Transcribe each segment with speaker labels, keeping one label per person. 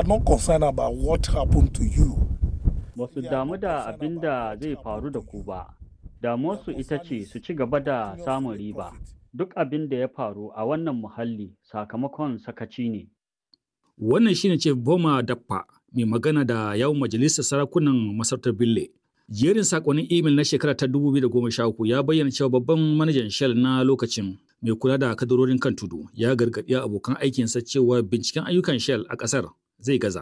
Speaker 1: not concerned about what happened to you.
Speaker 2: Ba su damu da abin da zai faru da ku ba, damuwarsu ita ce su ci gaba da samun riba. Duk abin da ya faru a wannan muhalli sakamakon sakaci ne.
Speaker 3: Wannan shine ce Boma Dappa mai magana da yawun majalisar sarakunan masarautar Bille. Jerin sakonnin imel na shekara ta 2013 ya bayyana cewa babban manajan Shell na lokacin mai kula da kadarorin kan tudu ya gargaɗi abokan aikinsa cewa binciken ayyukan Shell a ƙasar zai gaza.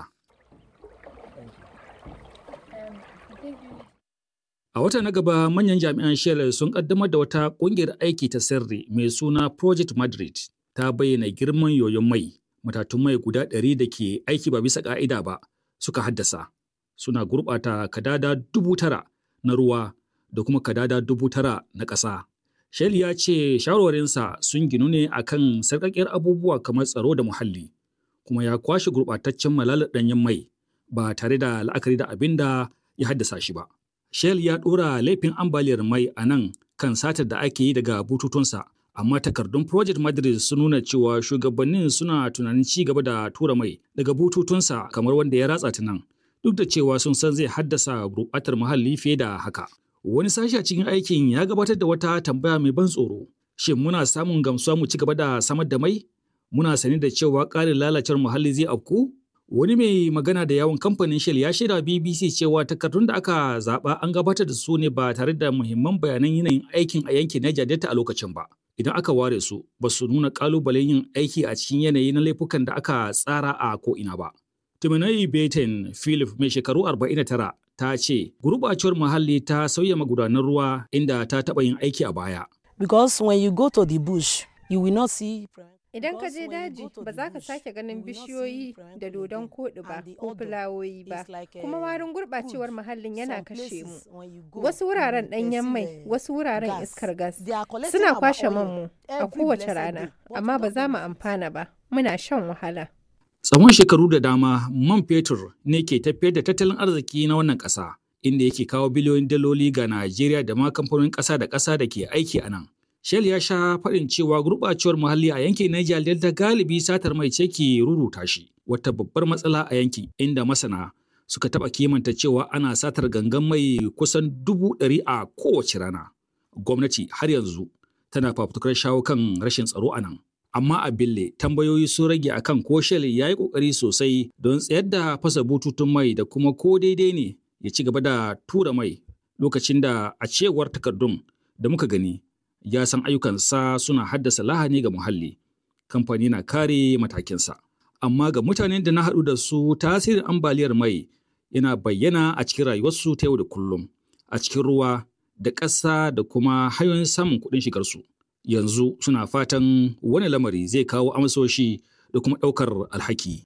Speaker 3: A wata na gaba manyan jami'an Shell sun kaddamar da wata ƙungiyar aiki ta sirri mai suna Project Madrid ta bayyana girman yoyon mai matatun mai guda 100 da ke aiki ba bisa ƙa'ida ba suka haddasa. Suna gurɓata kadada 9,000 na ruwa da kuma kadada 9,000 na ƙasa. Shell ya ce shawarwarinsa sun ginu ne akan sarƙaƙƙiyar abubuwa kamar tsaro da muhalli, kuma ya kwashe gurɓataccen malalar ɗanyen mai ba tare da la'akari da abin da ya haddasa shi ba. Shell ya ɗora laifin ambaliyar mai a nan kan satar da ake yi daga bututunsa, amma takardun Project Madrid sun nuna cewa shugabannin suna tunanin ci gaba da tura mai daga bututunsa kamar wanda ya ratsa ta nan, duk da cewa sun san zai haddasa gurɓatar muhalli fiye da haka. Wani sashi a cikin aikin ya gabatar da wata tambaya mai ban tsoro. Shin muna samun gamsuwa mu ci gaba da samar da mai? Muna sani da cewa ƙarin lalacewar muhalli zai afku? Wani mai magana da yawun kamfanin Shell ya shaida BBC cewa takardun da aka zaɓa an gabatar da su ne ba tare da muhimman bayanan yanayin aikin a yankin Niger Delta a lokacin ba. Idan aka ware su, ba su nuna ƙalubalen yin aiki a cikin yanayi na laifukan da aka tsara a ko'ina ba. Timinai Betin Philip mai shekaru 49 ta ce gurɓacewar muhalli ta sauya magudanan ruwa inda ta taɓa yin aiki a baya.
Speaker 4: Because when you go to the bush, you will not see.
Speaker 5: Idan ka je daji ba za ka sake ganin bishiyoyi da dodon koɗi ba ko fulawoyi ba, kuma warin gurɓacewar muhallin yana kashe mu. Wasu wuraren ɗanyen mai, wasu wuraren iskar gas suna kwashe manmu a kowace rana, amma ba za mu amfana ba, muna shan wahala.
Speaker 3: Tsawon shekaru da dama man fetur ne ke tafiyar da tattalin arziki na wannan ƙasa, inda yake kawo biliyoyin daloli ga Najeriya da ma kamfanonin ƙasa da ƙasa da ke aiki a nan. Shell ya sha faɗin cewa gurɓacewar muhalli a yankin Niger Delta galibi satar mai ce ke ruruta shi, wata babbar matsala a yankin inda masana suka taɓa kimanta cewa ana satar gangan mai kusan 100,000 a kowace rana. Gwamnati har yanzu tana fafutukar shawo kan rashin tsaro a nan. Amma a Bille tambayoyi sun rage akan ko Shell ya yi ƙoƙari sosai don tsayar da fasa bututun mai da kuma ko daidai ne ya ci gaba da tura mai lokacin da a cewar takardun da muka gani ya san ayyukansa suna haddasa lahani ga muhalli. Kamfani na kare matakinsa. Amma ga mutanen da na haɗu da su tasirin ambaliyar mai yana bayyana a cikin rayuwarsu ta yau da kullum, a cikin ruwa da ƙasa da kuma hanyoyin samun kuɗin shigarsu. Yanzu suna fatan wani lamari zai kawo amsoshi da kuma ɗaukar alhaki.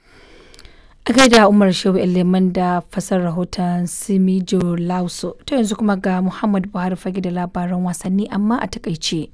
Speaker 6: A gaida Umar Shehu Eleman da fasar rahoton Simijo Lauso. Ta yanzu kuma ga Muhammad Buhari fage da labaran wasanni amma a takaice.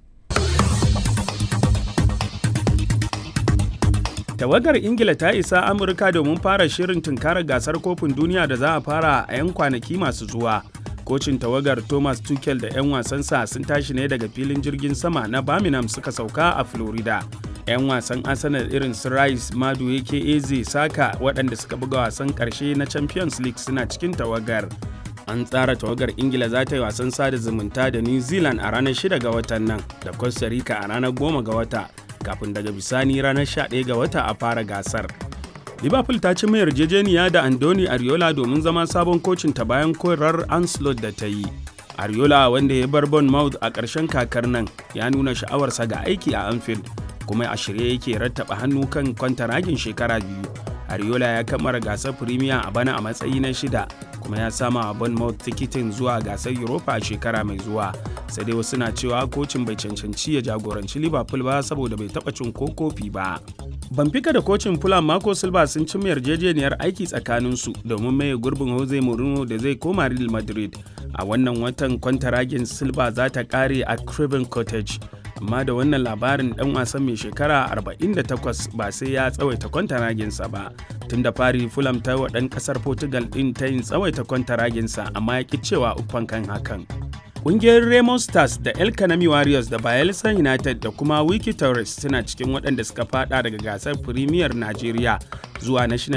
Speaker 7: Tawagar Ingila ta isa Amurka domin fara shirin tunkarar gasar kofin duniya da za a fara a 'yan kwanaki masu zuwa. Kocin tawagar Thomas Tuchel da 'yan wasansa sun tashi ne daga filin jirgin sama na Birmingham suka sauka a Florida. 'Yan wasan Arsenal irin su Rice, Madu yake Eze, Saka waɗanda suka buga wasan ƙarshe na Champions League suna cikin tawagar. An tsara tawagar Ingila za ta yi wasan sada zumunta da New Zealand a ranar 6 ga watan nan da Costa Rica a ranar 10 ga wata, kafin daga bisani ranar 11 ga wata a fara gasar. Liverpool ta ci mai yarjejeniya da Andoni Ariola domin zama sabon kocin ta bayan korar Ancelotti da ta yi. Ariola wanda ya bar Bournemouth a ƙarshen kakar nan ya nuna sha'awarsa ga aiki a Anfield, kuma a shirye yake rattaba hannu kan kwantaragin shekara 2. Ariola ya kammara gasar Premier a bana a matsayi na 6, kuma ya sama a Bournemouth tikitin zuwa gasar Europa a shekara mai zuwa. Sai dai wasu na cewa kocin bai cancanci ya jagoranci Liverpool ba saboda bai taɓa cin ko kofi ba. Benfica da kocin Fulham Marco Silva sun cimma yarjejeniyar aiki tsakaninsu domin maye gurbin Jose Mourinho da zai koma Real Madrid. A wannan watan kwantaragin Silva za ta kare a Craven Cottage. Amma da wannan labarin dan wasan mai shekara 48 ba sai ya tsawaita kwantaraginsa ba. Tun da fari Fulham ta wa ɗan ƙasar Portugal ɗin ta yin tsawaita kwantaraginsa amma ya ƙi cewa uffan kan hakan. Ƙungiyar Remo Stars da El Kanami Warriors da Bayelsa United da kuma Wiki Tourist suna cikin waɗanda suka fada daga gasar Premier Najeriya zuwa National